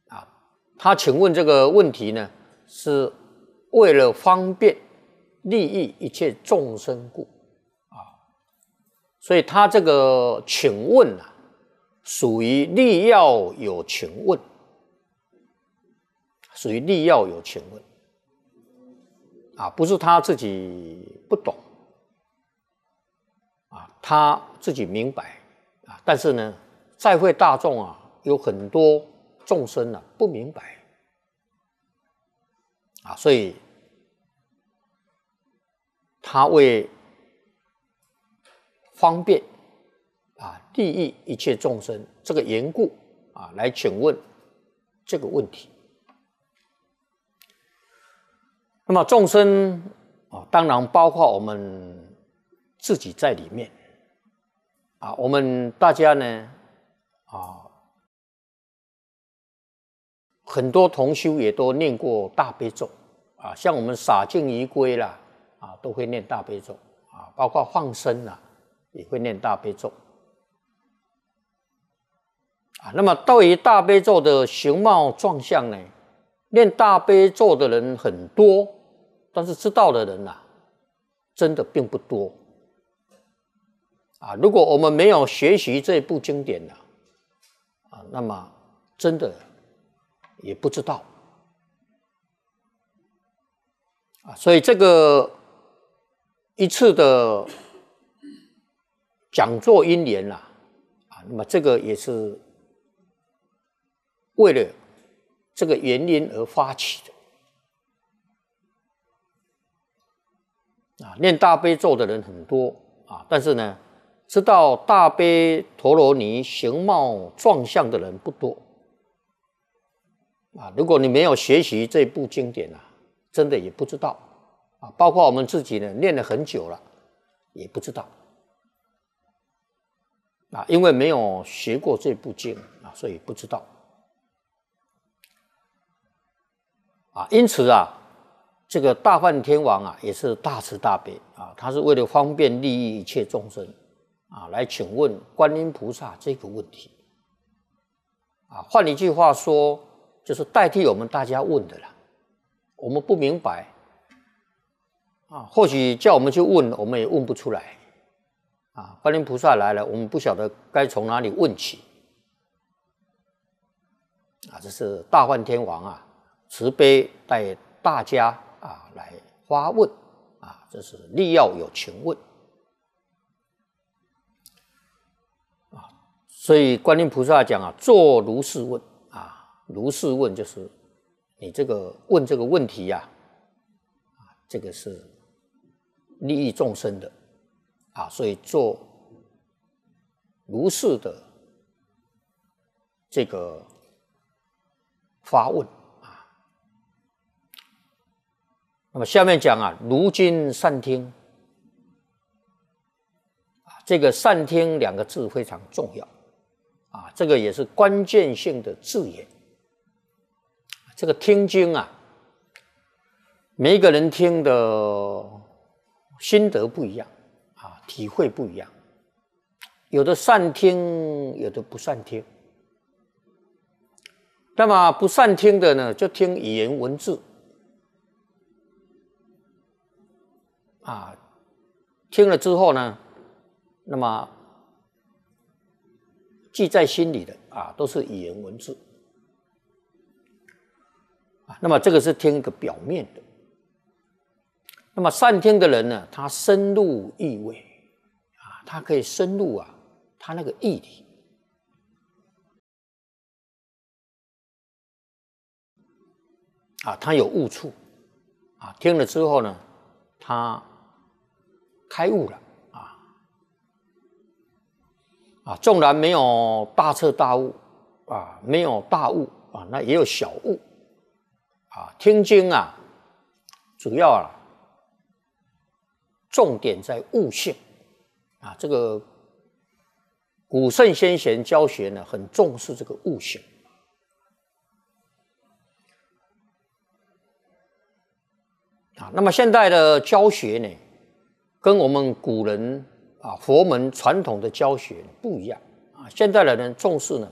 啊，他请问这个问题呢，是为了方便利益一切众生故啊，所以他这个请问啊，属于力要有请问，属于力要有请问啊，不是他自己不懂啊，他自己明白啊，但是呢，在会大众啊，有很多众生啊不明白啊，所以他为方便啊利益一切众生这个缘故啊，来请问这个问题。那么众生啊，当然包括我们自己在里面啊，我们大家呢啊，很多同修也都念过大悲咒啊，像我们洒净仪归啦啊，都会念大悲咒啊，包括放生啦也会念大悲咒啊。那么对于大悲咒的形貌状相呢，念大悲咒的人很多，但是知道的人啊，真的并不多啊。如果我们没有学习这部经典呢啊，那么真的也不知道啊。所以这个一次的讲座因缘啊，那么这个也是为了这个原因而发起的啊。念大悲咒的人很多啊，但是呢，知道大悲陀罗尼形貌状相的人不多啊。如果你没有学习这部经典啊，真的也不知道啊。包括我们自己呢，念了很久了，也不知道啊，因为没有学过这部经啊，所以不知道啊。因此啊，这个大梵天王啊，也是大慈大悲啊，他是为了方便利益一切众生啊，来请问观音菩萨这个问题啊。换一句话说，就是代替我们大家问的啦。我们不明白啊，或许叫我们去问，我们也问不出来啊。观音菩萨来了，我们不晓得该从哪里问起啊。这是大梵天王啊，慈悲带大家啊来发问啊，这是力要有请问啊。所以观音菩萨讲啊，作如是问啊，如是问就是你这个问这个问题呀啊，这个是利益众生的啊，所以做如是的这个发问啊。那么下面讲啊，如今善听啊，这个善听两个字非常重要啊，这个也是关键性的字眼。这个听经啊，每一个人听的心得不一样啊，体会不一样，有的善听，有的不善听。那么不善听的呢，就听语言文字啊，听了之后呢，那么记在心里的啊，都是语言文字啊。那么这个是听一个表面的。那么善听的人呢，他深入意味啊，他可以深入啊，他那个意里啊，他有悟处啊，听了之后呢，他开悟了啊，纵然没有大彻大悟啊，没有大悟啊，那也有小悟啊。听经啊，主要啊，重点在悟性啊。这个古圣先贤教学呢，很重视这个悟性啊。那么现代的教学呢，跟我们古人啊佛门传统的教学不一样啊。现在的人重视呢